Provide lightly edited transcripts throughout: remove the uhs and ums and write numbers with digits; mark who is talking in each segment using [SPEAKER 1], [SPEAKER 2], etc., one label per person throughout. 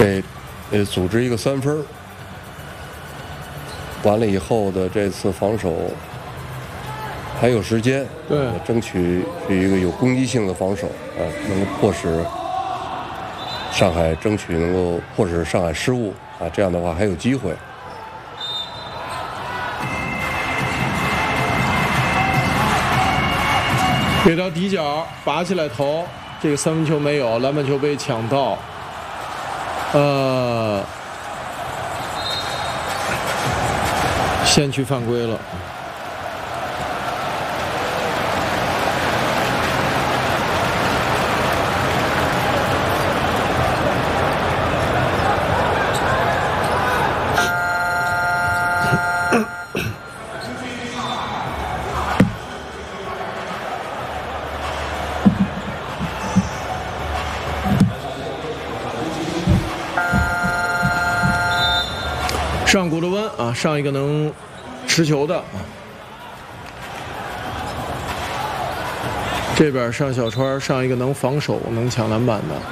[SPEAKER 1] 组织一个3分，完了以后的这次防守还有时间，
[SPEAKER 2] 对，
[SPEAKER 1] 争取是一个有攻击性的防守啊，能够迫使上海上海失误啊，这样的话还有机会。
[SPEAKER 2] 给到底角，拔起来投，这个3分球没有，篮板球被抢到。先去犯规了。上古的温啊，上一个能持球的，这边上小川，上一个能防守、能抢篮板的。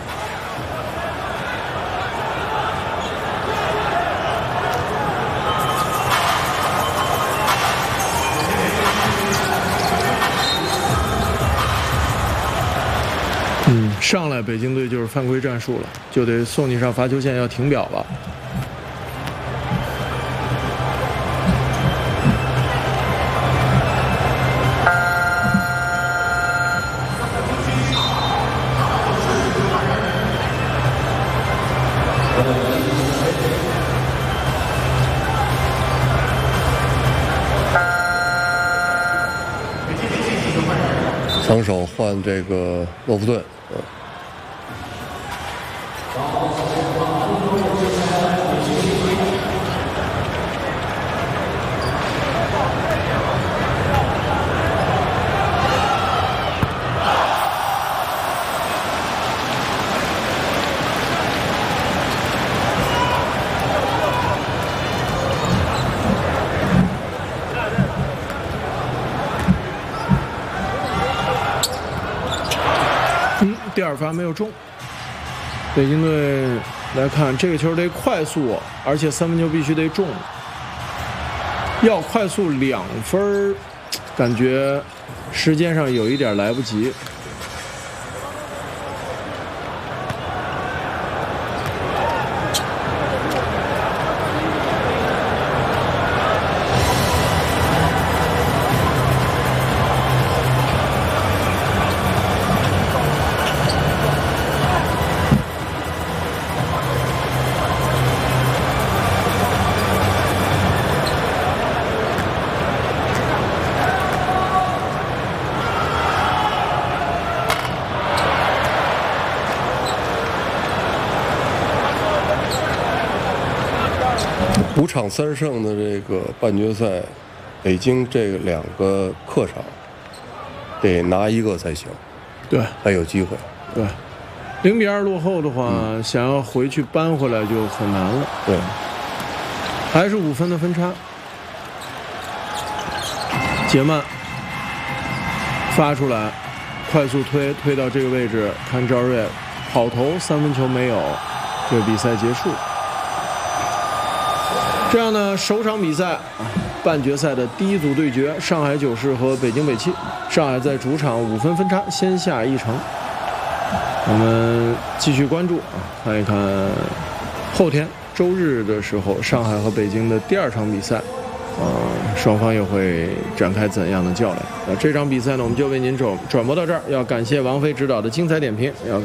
[SPEAKER 2] 上来北京队就是犯规战术了，就得送你上罚球线，要停表了。
[SPEAKER 1] 防守换这个洛夫顿，
[SPEAKER 2] 第2发没有中，北京队来看这个球得快速，而且3分球必须得中，要快速2分，感觉时间上有一点来不及。
[SPEAKER 1] 5场3胜的这个半决赛，北京这2个客场得拿1个才行，
[SPEAKER 2] 对，
[SPEAKER 1] 还有机会。
[SPEAKER 2] 对，0-2落后的话，想要回去扳回来就很难了。
[SPEAKER 1] 对，
[SPEAKER 2] 还是5分的分差。杰曼发出来，快速推到这个位置，看赵睿跑投3分球没有，这个比赛结束。这样呢，首场比赛半决赛的第1组对决，上海九世和北京北汽。上海在主场5分分差先下一城。我们继续关注看一看后天周日的时候，上海和北京的第2场比赛，双方又会展开怎样的较量？这场比赛呢，我们就为您转播到这儿。要感谢王菲指导的精彩点评，